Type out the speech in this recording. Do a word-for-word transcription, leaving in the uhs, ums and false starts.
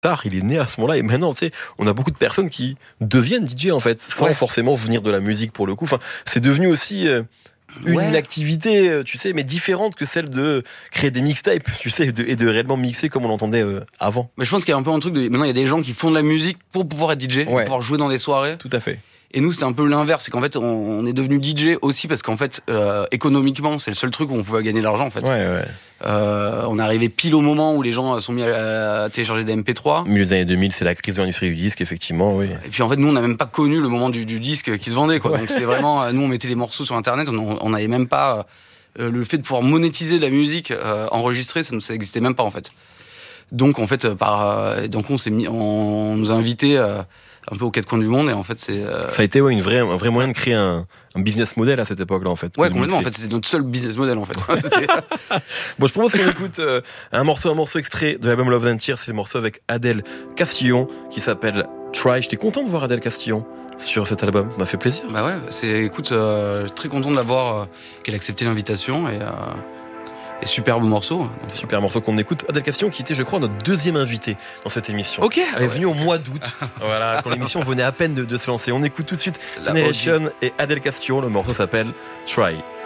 tard, il est né à ce moment-là, et maintenant, tu sais, on a beaucoup de personnes qui deviennent D J, en fait, sans Ouais. forcément venir de la musique, pour le coup. Enfin, c'est devenu aussi euh, une Ouais. activité, euh, tu sais, mais différente que celle de créer des mixtapes, tu sais, et de, et de réellement mixer comme on l'entendait euh, avant. Mais je pense qu'il y a un peu un truc de. Maintenant, il y a des gens qui font de la musique pour pouvoir être D J, pour Ouais. pouvoir jouer dans des soirées. Tout à fait. Et nous, c'était un peu l'inverse. C'est qu'en fait, on, on est devenu D J aussi parce qu'en fait, euh, économiquement, c'est le seul truc où on pouvait gagner de l'argent, en fait. Ouais, ouais. Euh, on est arrivé pile au moment où les gens sont mis à, à télécharger des M P trois. Milieu des années deux mille, c'est la crise de l'industrie du disque, effectivement, oui. Et puis en fait, nous, on n'a même pas connu le moment du, du disque qui se vendait, quoi. Ouais. Donc c'est vraiment, euh, nous, on mettait les morceaux sur Internet, on on n'avait même pas euh, le fait de pouvoir monétiser la musique euh, enregistrée, ça n'existait même pas en fait. Donc en fait, euh, par, euh, donc on s'est mis, on, on nous a invités euh, un peu aux quatre coins du monde et en fait c'est. Euh... Ça a été ouais, une vraie, un vrai moyen de créer un, un business model à cette époque-là, en fait. Ouais, de complètement. En mixer. fait, c'était notre seul business model en fait. Bon, je propose qu'on écoute euh, un morceau, un morceau extrait de l'album Love and Tears. C'est le morceau avec Adèle Castillon qui s'appelle Try. J'étais content de voir Adèle Castillon sur cet album. Ça m'a fait plaisir. Bah ouais, c'est, écoute, euh, très content de l'avoir, euh, qu'elle a accepté l'invitation et, euh, et superbe morceau. Super morceau qu'on écoute. Adèle Castillon qui était, je crois, notre deuxième invité dans cette émission. Ok. Elle est venue au mois d'août. Voilà, quand l'émission venait à peine de, de se lancer. On écoute tout de suite La Generation et Adèle Castillon. Le morceau s'appelle Try.